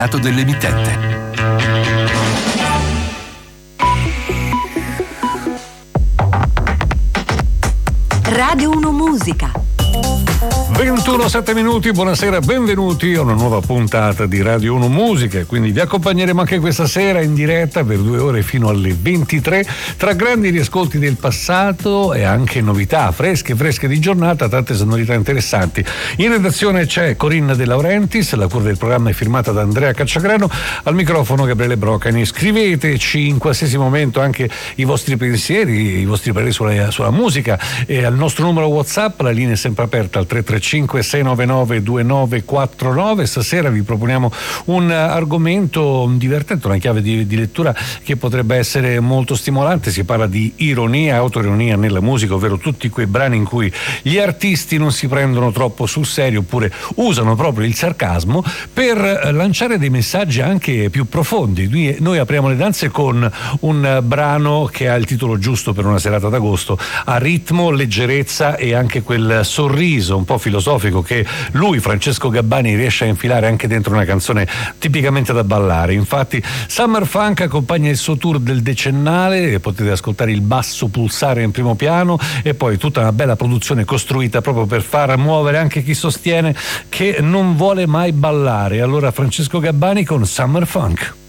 dell'emittente. Radio 1 Musica. 21:07 minuti, buonasera, benvenuti a una nuova puntata di Radio 1 Musica. Quindi vi accompagneremo anche questa sera in diretta per 2 ore fino alle 23, tra grandi riascolti del passato e anche novità fresche di giornata, tante sonorità interessanti. In redazione c'è Corinna De Laurentiis, la cura del programma è firmata da Andrea Cacciagrano, al microfono Gabriele Brocani. Scriveteci in qualsiasi momento anche i vostri pensieri, i vostri pareri sulla musica, e al nostro numero WhatsApp, la linea è sempre aperta al 335 699 2949. Stasera vi proponiamo un argomento divertente, una chiave di lettura che potrebbe essere molto stimolante. Si parla di ironia, autoironia nella musica, ovvero tutti quei brani in cui gli artisti non si prendono troppo sul serio oppure usano proprio il sarcasmo per lanciare dei messaggi anche più profondi. Noi apriamo le danze con un brano che ha il titolo giusto per una serata d'agosto: a ritmo, leggerezza e anche quel sorriso un po' filosofico che lui, Francesco Gabbani, riesce a infilare anche dentro una canzone tipicamente da ballare. Infatti Summer Funk accompagna il suo tour del decennale, potete ascoltare il basso pulsare in primo piano e poi tutta una bella produzione costruita proprio per far muovere anche chi sostiene che non vuole mai ballare. Allora Francesco Gabbani con Summer Funk.